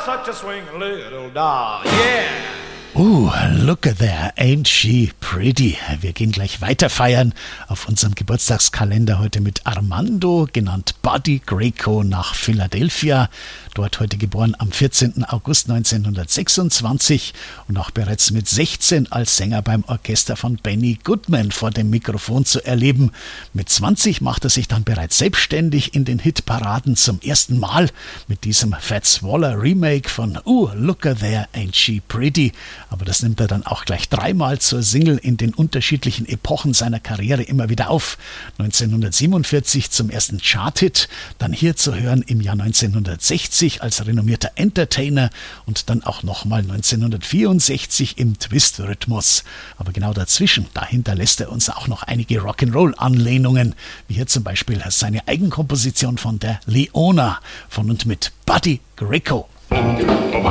such a swinging little doll, yeah. Look at there, ain't she pretty. Wir gehen gleich weiter feiern auf unserem Geburtstagskalender heute mit Armando, genannt Buddy Greco, nach Philadelphia. Dort heute geboren am 14. August 1926 und auch bereits mit 16 als Sänger beim Orchester von Benny Goodman vor dem Mikrofon zu erleben. Mit 20 macht er sich dann bereits selbstständig in den Hitparaden zum ersten Mal mit diesem Fats Waller Remake von Look at there, ain't she pretty. Aber das nimmt er dann auch gleich dreimal zur Single in den unterschiedlichen Epochen seiner Karriere immer wieder auf. 1947 zum ersten Chart-Hit, dann hier zu hören im Jahr 1960 als renommierter Entertainer und dann auch nochmal 1964 im Twist-Rhythmus. Aber genau dazwischen, dahinter lässt er uns auch noch einige Rock'n'Roll-Anlehnungen, wie hier zum Beispiel seine Eigenkomposition von der Leona von und mit Buddy Greco.